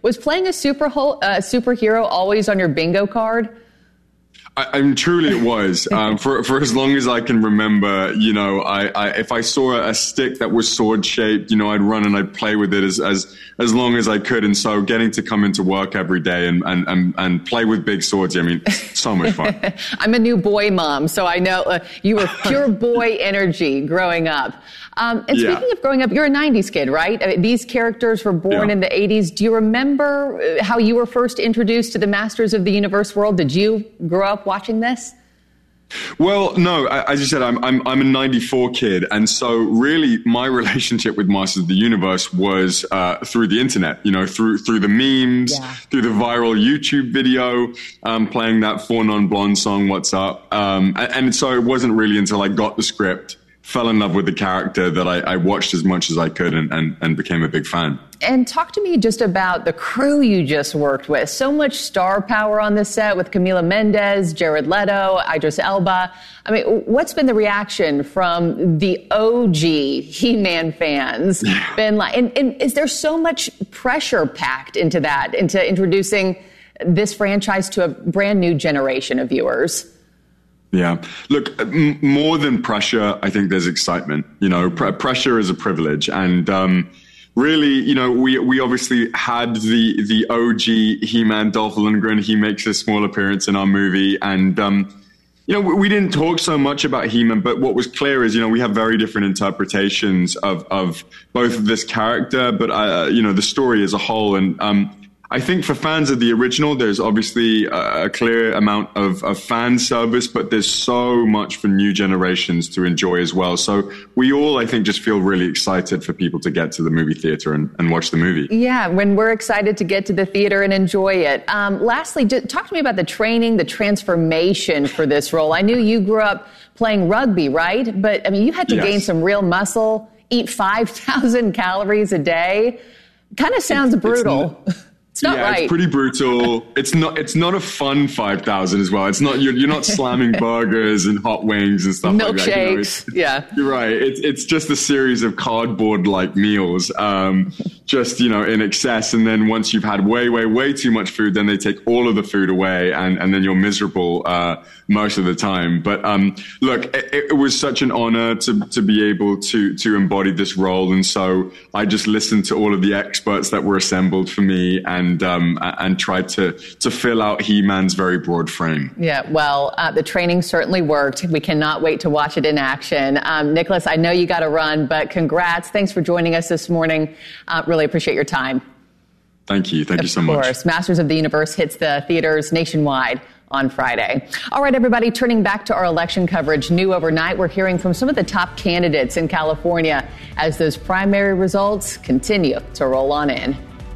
Was playing a superhero always on your bingo card? Truly it was. For as long as I can remember, I if I saw a stick that was sword shaped, I'd run and I'd play with it as long as I could. And so getting to come into work every day and play with big swords, so much fun. I'm a new boy mom, so I know you were pure boy energy growing up. And speaking of growing up, you're a 90s kid, right? I mean, these characters were born in the 80s. Do you remember how you were first introduced to the Masters of the Universe world? Did you grow up watching this? Well, no, as you said, I'm a 94 kid. And so really my relationship with Masters of the Universe was through the internet, through the memes, through the viral YouTube video, playing that Four Non Blonde song, What's Up? And so it wasn't really until I got the script, fell in love with the character, that I watched as much as I could and became a big fan. And talk to me just about the crew you just worked with. So much star power on the set with Camila Mendes, Jared Leto, Idris Elba. I mean, what's been the reaction from the OG He-Man fans? Been like, and is there so much pressure packed into that, into introducing this franchise to a brand new generation of viewers? Yeah. Look, more than pressure, I think there's excitement. Pressure is a privilege. And really, we obviously had the OG He-Man, Dolph Lundgren. He makes a small appearance in our movie. And, we didn't talk so much about He-Man, but what was clear is, we have very different interpretations of both of this character, but, the story as a whole. And I think for fans of the original, there's obviously a clear amount of fan service, but there's so much for new generations to enjoy as well. So we all, I think, just feel really excited for people to get to the movie theater and watch the movie. Yeah, when we're excited to get to the theater and enjoy it. Lastly, talk to me about the training, the transformation for this role. I knew you grew up playing rugby, right? But, I mean, you had to gain some real muscle, eat 5,000 calories a day. Kind of sounds brutal. It's not right. It's pretty brutal. It's not a fun 5,000 as well. It's not, you're not slamming burgers and hot wings and stuff like that. Milkshakes. You're right. It's just a series of cardboard-like meals, in excess. And then once you've had way, way, way too much food, then they take all of the food away and then you're miserable, most of the time. But, look, it was such an honor to be able to embody this role. And so I just listened to all of the experts that were assembled for me and tried to fill out He-Man's very broad frame. Yeah, well, the training certainly worked. We cannot wait to watch it in action. Nicholas, I know you got to run, but congrats. Thanks for joining us this morning. Really appreciate your time. Thank you. Thank you so much. Of course. Masters of the Universe hits the theaters nationwide on Friday. All right, everybody, turning back to our election coverage. New overnight, we're hearing from some of the top candidates in California as those primary results continue to roll on in.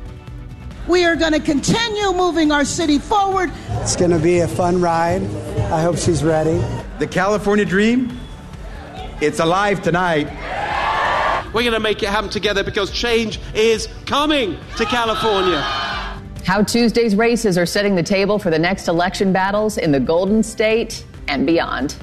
We are going to continue moving our city forward. It's going to be a fun ride. I hope she's ready. The California dream, it's alive tonight. We're going to make it happen together because change is coming to California. How Tuesday's races are setting the table for the next election battles in the Golden State and beyond.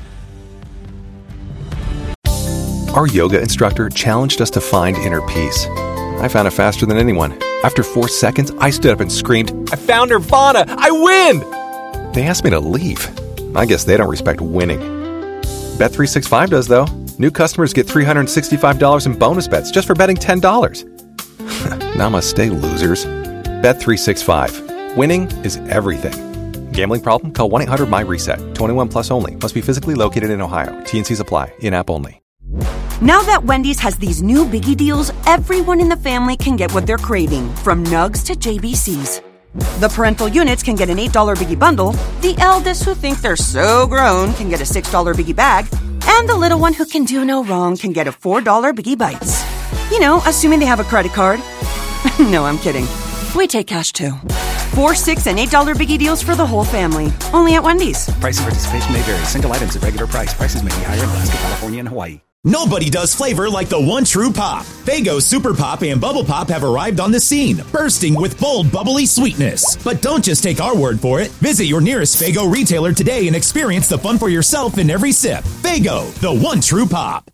Our yoga instructor challenged us to find inner peace. I found it faster than anyone. After 4 seconds, I stood up and screamed, "I found Nirvana! I win!" They asked me to leave. I guess they don't respect winning. Bet365 does, though. New customers get $365 in bonus bets just for betting $10. Namaste, losers. Bet365. Winning is everything. Gambling problem? Call 1-800-MY-RESET. 21 plus only. Must be physically located in Ohio. T&Cs apply. In-app only. Now that Wendy's has these new Biggie deals, everyone in the family can get what they're craving, from nugs to JBCs. The parental units can get an $8 Biggie bundle, the eldest who think they're so grown can get a $6 Biggie bag, and the little one who can do no wrong can get a $4 Biggie Bites. You know, assuming they have a credit card. No, I'm kidding. We take cash too. $4, $6, and $8 Biggie deals for the whole family. Only at Wendy's. Price and participation may vary. Single items at regular price. Prices may be higher in Alaska, California, and Hawaii. Nobody does flavor like the one true pop. Faygo Super Pop and Bubble Pop have arrived on the scene, bursting with bold, bubbly sweetness. But don't just take our word for it. Visit your nearest Faygo retailer today and experience the fun for yourself in every sip. Faygo, the one true pop.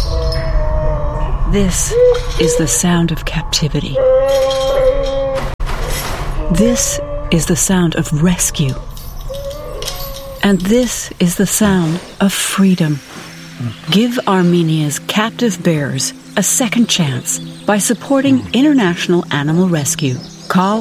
This is the sound of captivity. This is the sound of rescue. And this is the sound of freedom. Give Armenia's captive bears a second chance by supporting International Animal Rescue. Call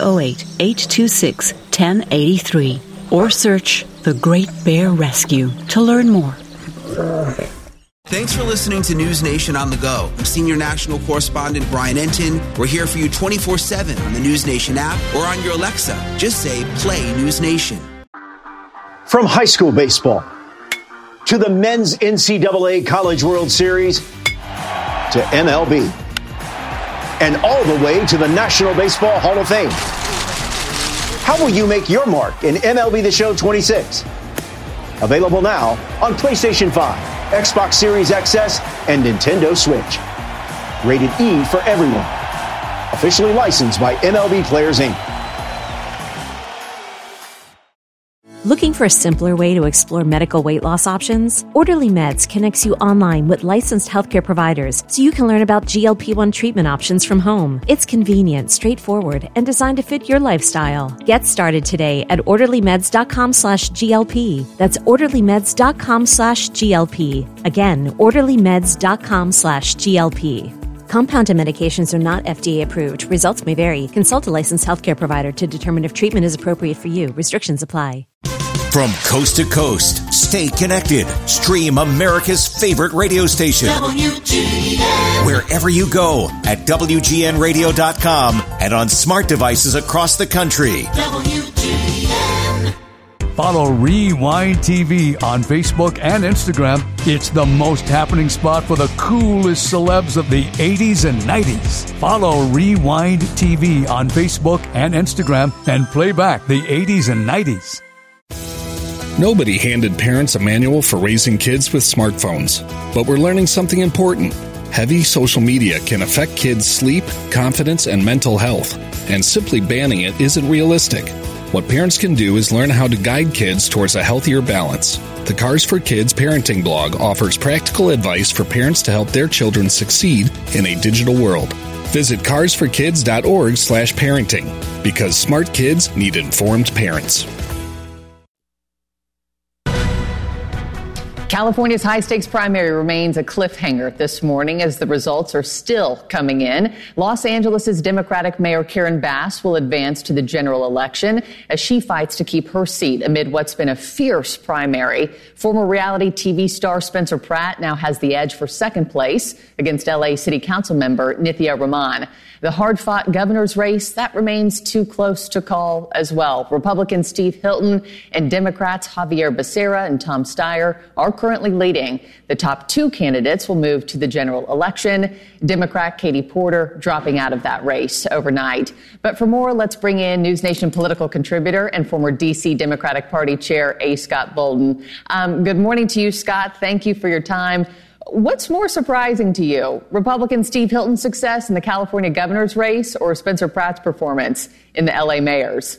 508-826-1083 or search The Great Bear Rescue to learn more. Thanks for listening to News Nation on the Go. I'm Senior National Correspondent Brian Entin. We're here for you 24/7 on the News Nation app or on your Alexa. Just say, play News Nation. From high school baseball to the men's NCAA College World Series to MLB and all the way to the National Baseball Hall of Fame. How will you make your mark in MLB The Show 26? Available now on PlayStation 5, Xbox Series XS, and Nintendo Switch. Rated E for everyone. Officially licensed by MLB Players, Inc. Looking for a simpler way to explore medical weight loss options? Orderly Meds connects you online with licensed healthcare providers so you can learn about GLP-1 treatment options from home. It's convenient, straightforward, and designed to fit your lifestyle. Get started today at orderlymeds.com/GLP. That's orderlymeds.com/GLP. Again, orderlymeds.com/GLP. Compounded medications are not FDA approved. Results may vary. Consult a licensed healthcare provider to determine if treatment is appropriate for you. Restrictions apply. From coast to coast, stay connected. Stream America's favorite radio station. WGN. Wherever you go at WGNradio.com and on smart devices across the country. WGN. Follow Rewind TV on Facebook and Instagram. It's the most happening spot for the coolest celebs of the 80s and 90s. Follow Rewind TV on Facebook and Instagram and play back the 80s and 90s. Nobody handed parents a manual for raising kids with smartphones, but we're learning something important. Heavy social media can affect kids' sleep, confidence, and mental health, and simply banning it isn't realistic. What parents can do is learn how to guide kids towards a healthier balance. The Cars for Kids parenting blog offers practical advice for parents to help their children succeed in a digital world. Visit carsforkids.org/parenting, because smart kids need informed parents. California's high-stakes primary remains a cliffhanger this morning as the results are still coming in. Los Angeles' Democratic Mayor Karen Bass will advance to the general election as she fights to keep her seat amid what's been a fierce primary. Former reality TV star Spencer Pratt now has the edge for second place against L.A. City Council member Nithya Raman. The hard-fought governor's race, that remains too close to call as well. Republican Steve Hilton and Democrats Javier Becerra and Tom Steyer are currently leading. The top two candidates will move to the general election. Democrat Katie Porter dropping out of that race overnight. But for more, let's bring in News Nation political contributor and former D.C. Democratic Party Chair A. Scott Bolden. Good morning to you, Scott. Thank you for your time. What's more surprising to you, Republican Steve Hilton's success in the California governor's race or Spencer Pratt's performance in the L.A. mayor's?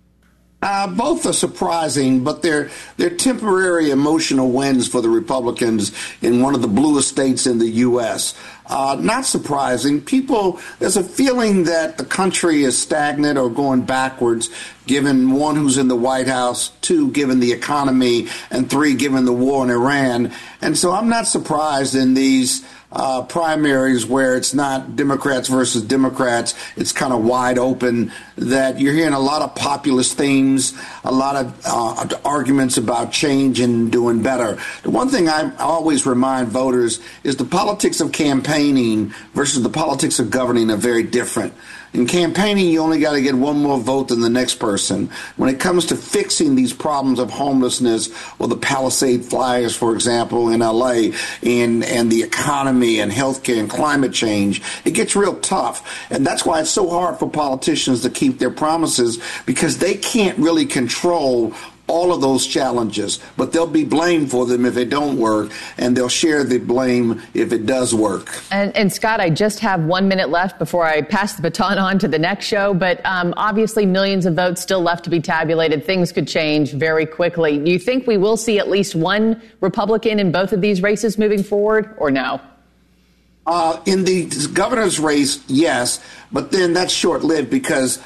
Both are surprising, but they're temporary emotional wins for the Republicans in one of the bluest states in the U.S. Not surprising. There's a feeling that the country is stagnant or going backwards, given one, who's in the White House, two, given the economy, and three, given the war in Iran. And so I'm not surprised in these primaries where it's not Democrats versus Democrats, it's kind of wide open, that you're hearing a lot of populist themes, a lot of arguments about change and doing better. The one thing I always remind voters is the politics of campaigning versus the politics of governing are very different. In campaigning, you only got to get one more vote than the next person. When it comes to fixing these problems of homelessness or the Palisade fires, for example, in L.A., and the economy and healthcare and climate change, it gets real tough. And that's why it's so hard for politicians to keep their promises, because they can't really control all of those challenges, but they'll be blamed for them if it don't work, and they'll share the blame if it does work. And Scott, I just have 1 minute left before I pass the baton on to the next show, but obviously millions of votes still left to be tabulated. Things could change very quickly. Do you think we will see at least one Republican in both of these races moving forward, or no? In the governor's race, yes, but then that's short-lived because